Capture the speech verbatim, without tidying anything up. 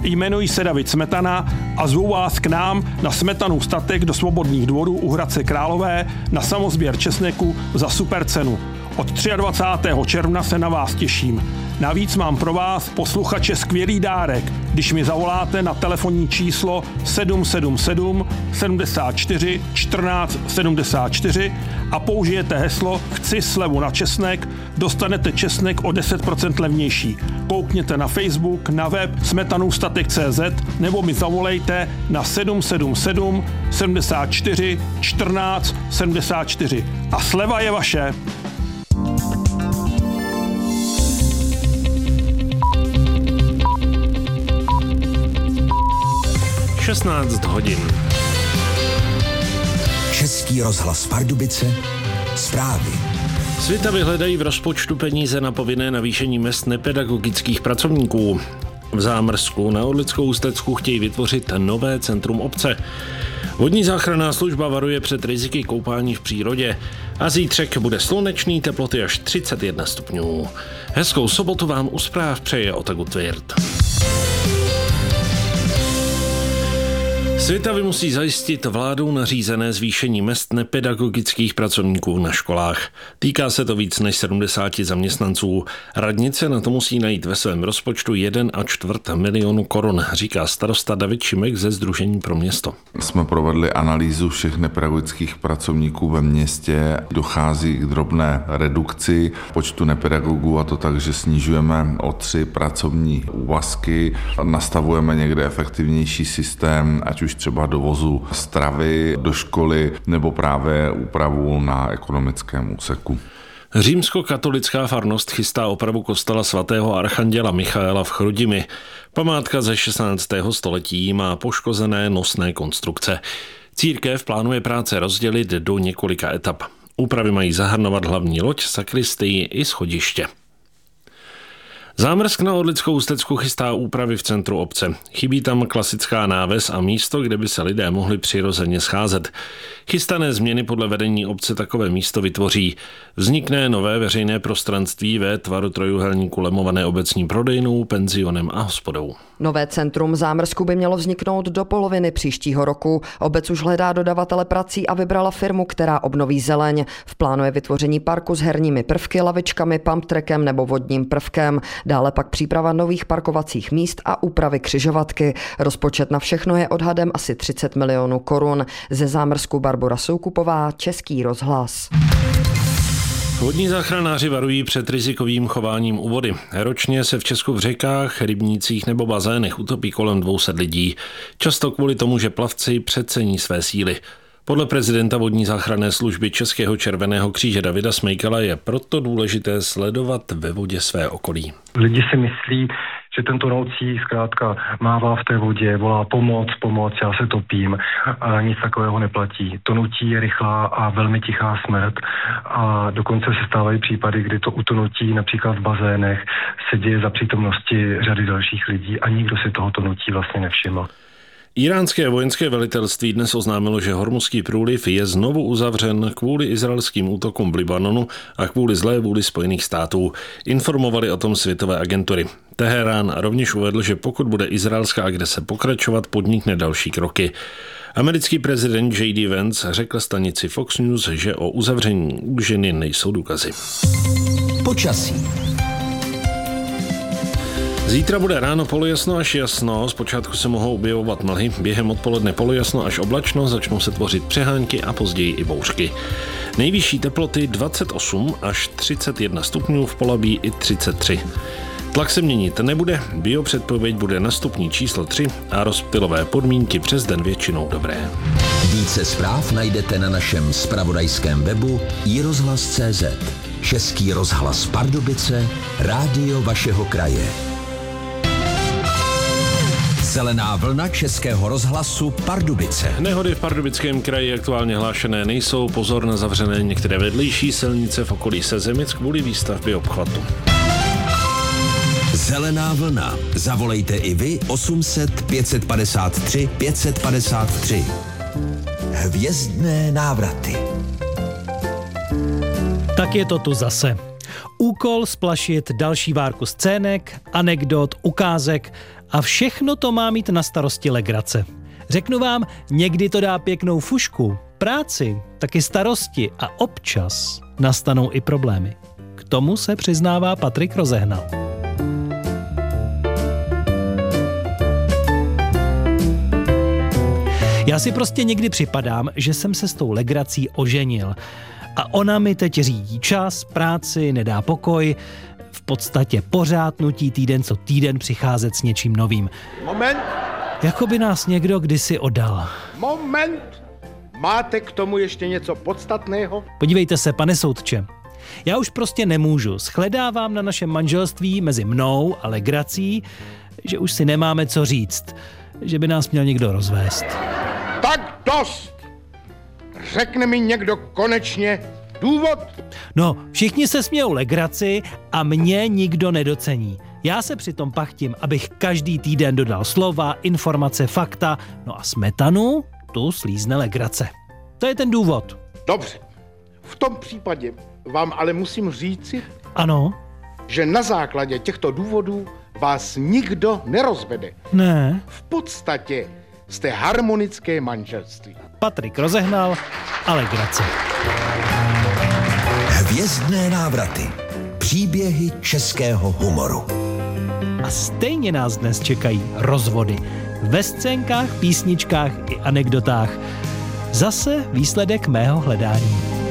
Jmenuji se David Smetana a zvu vás k nám na Smetanu statek do Svobodných dvorů u Hradce Králové na samosběr česneku za super cenu. Od dvacátého třetího června se na vás těším. Navíc mám pro vás, posluchače, skvělý dárek, když mi zavoláte na telefonní číslo sedm sedm sedm sedmdesát čtyři čtrnáct sedmdesát čtyři a použijete heslo Chci slevu na česnek, dostanete česnek o deset procent levnější. Koukněte na Facebook, na web smetanůstatek tečka cé zet nebo mi zavolejte na sedm sedm sedm sedmdesát čtyři čtrnáct sedmdesát čtyři. A sleva je vaše. šestnáct hodin. Český rozhlas Pardubice, zprávy. Svitavy hledají v rozpočtu peníze na povinné navýšení mezd nepedagogických pracovníků. V Zámrsku na Orlickou Ústecku chtějí vytvořit nové centrum obce. Vodní záchranná služba varuje před riziky koupání v přírodě a zítřek bude slunečný, teploty až třicet jedna stupňů. Hezkou sobotu vám u zpráv přeje Otagu Tvirt. Svitavy musí zajistit vládou nařízené zvýšení mezd nepedagogických pracovníků na školách. Týká se to víc než sedmdesáti zaměstnanců. Radnice na to musí najít ve svém rozpočtu jeden a čtvrt milionu korun, říká starosta David Šimek ze Sdružení pro město. Jsme provedli analýzu všech nepedagogických pracovníků ve městě. Dochází k drobné redukci počtu nepedagogů, a to tak, že snižujeme o tři pracovní úvazky, nastavujeme někde efektivnější systém, ať už třeba dovozu stravy do školy nebo právě úpravu na ekonomickém úseku. Římskokatolická farnost chystá opravu kostela svatého archanděla Michaela v Chrudimi. Památka ze šestnáctého století má poškozené nosné konstrukce. Církev plánuje práce rozdělit do několika etap. Úpravy mají zahrnovat hlavní loď, sakristii i schodiště. Zámrsk na Orlickou Ústecku chystá úpravy v centru obce. Chybí tam klasická náves a místo, kde by se lidé mohli přirozeně scházet. Chystané změny podle vedení obce takové místo vytvoří. Vznikne nové veřejné prostranství ve tvaru trojúhelníku lemované obecní prodejnou, penzionem a hospodou. Nové centrum Zámrsku by mělo vzniknout do poloviny příštího roku. Obec už hledá dodavatele prací a vybrala firmu, která obnoví zeleň. V plánu je vytvoření parku s herními prvky, lavičkami, pumptrackem nebo vodním prvkem. Dále pak příprava nových parkovacích míst a úpravy křižovatky. Rozpočet na všechno je odhadem asi třicet milionů korun. Ze Zámrsku Barbora Soukupová, Český rozhlas. Vodní záchranáři varují před rizikovým chováním u vody. Ročně se v Česku v řekách, rybnících nebo bazénech utopí kolem dvě stě lidí. Často kvůli tomu, že plavci přecení své síly. Podle prezidenta vodní záchranné služby Českého červeného kříže Davida Smejkala je proto důležité sledovat ve vodě své okolí. Lidi si myslí, že ten tonoucí zkrátka mává v té vodě, volá pomoc, pomoc, já se topím, a nic takového neplatí. Tonutí je rychlá a velmi tichá smrt a dokonce se stávají případy, kdy to utonutí například v bazénech se děje za přítomnosti řady dalších lidí a nikdo si toho tonutí vlastně nevšiml. Iránské vojenské velitelství dnes oznámilo, že Hormuzský průliv je znovu uzavřen kvůli izraelským útokům v Libanonu a kvůli zlé vůli Spojených států. Informovali o tom světové agentury. Teherán rovněž uvedl, že pokud bude izraelská agrese pokračovat, podnikne další kroky. Americký prezident J D Vance řekl stanici Fox News, že o uzavření úžiny nejsou důkazy. Počasí. Zítra bude ráno polojasno až jasno, zpočátku se mohou objevovat mlhy, během odpoledne polojasno až oblačno, začnou se tvořit přehánky a později i bouřky. Nejvyšší teploty dvacet osm až třicet jedna stupňů, v Polabí i třicet tři. Tlak se měnit nebude, biopředpověď bude na stupni číslo tři a rozptylové podmínky přes den většinou dobré. Více zpráv najdete na našem zpravodajském webu i rozhlas tečka cé zet. Český rozhlas Pardubice, rádio vašeho kraje. Zelená vlna Českého rozhlasu Pardubice. Nehody v Pardubickém kraji aktuálně hlášené nejsou. Pozor na zavřené některé vedlejší silnice v okolí Sezemic kvůli výstavbě obchvatu. Zelená vlna. Zavolejte i vy osm set pět set padesát tři pět set padesát tři. Hvězdné návraty. Tak je to tu zase. Úkol splašit další várku scének, anekdot, ukázek a všechno to má mít na starosti legrace. Řeknu vám, někdy to dá pěknou fušku, práci, taky starosti a občas nastanou i problémy. K tomu se přiznává Patrik Rozehnal. Já si prostě někdy připadám, že jsem se s tou legrací oženil. A ona mi teď řídí čas, práci, nedá pokoj, v podstatě pořád nutí týden co týden přicházet s něčím novým. Moment. Jako by nás někdo kdysi oddal. Moment. Máte k tomu ještě něco podstatného? Podívejte se, pane soudče. Já už prostě nemůžu. Shledávám na našem manželství mezi mnou a legrací, že už si nemáme co říct. Že by nás měl někdo rozvést. Tak dost! Řekne mi někdo konečně důvod? No, všichni se smějou legraci a mě nikdo nedocení. Já se přitom pachtím, abych každý týden dodal slova, informace, fakta, no a smetanu tu slízne legrace. To je ten důvod. Dobře. V tom případě vám ale musím říci, ano, že na základě těchto důvodů vás nikdo nerozvede. Ne. V podstatě jste harmonické manželství. Patrik Rozehnal a legrace. Hvězdné návraty. Příběhy českého humoru. A stejně nás dnes čekají rozvody. Ve scénkách, písničkách i anekdotách. Zase výsledek mého hledání.